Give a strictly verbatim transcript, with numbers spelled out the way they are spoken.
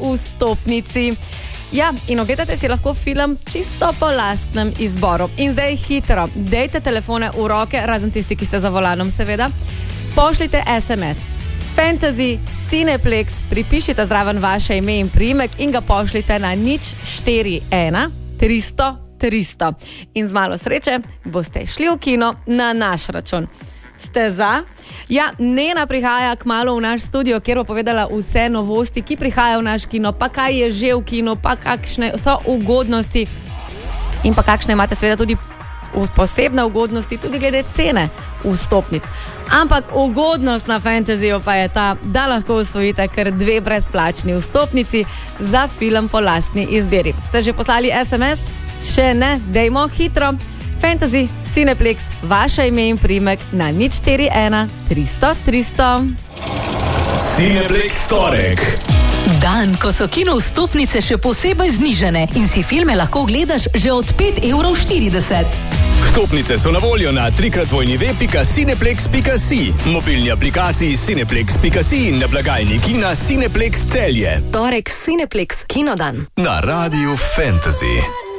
vstopnici. Ja, in ogledate si lahko film čisto po lastnem izboru. In zdaj hitro, dejte telefone v roke, razen tisti, ki ste za volanom, seveda. Pošljite es em es. Fantasy Cineplex, pripišite zraven vaše ime in priimek in ga pošljite na nič štiri ena tristo tristo. In z malo sreče boste šli v kino na naš račun. Ste za? Ja, Nena prihaja kmalu v naš studio, kjer bo povedala vse novosti, ki prihajajo v naš kino, pa kaj je že v kino, pa kakšne so ugodnosti in pa kakšne imate seveda tudi posebne ugodnosti, tudi glede cene vstopnic. Ampak ugodnost na Fantasyju pa je ta, da lahko osvojite kar dve brezplačni vstopnici za film po lastni izbiri. Ste že poslali es em es? Še ne, dejmo hitro. Fantasy Cineplex, vaše ime in priimek na nič štiri ena tristo tristo. Cineplex torek. Dan, ko so kino vstopnice še posebej znižane in si filme lahko gledaš že od pet evrov štirideset. Vstopnice so na voljo na trikrat dvojni ve pika cineplex pika si, mobilni aplikaciji cineplex pika si in na blagajni kina Cineplex Celje. Torek Cineplex Kinodan. Na Radiu Fantasy.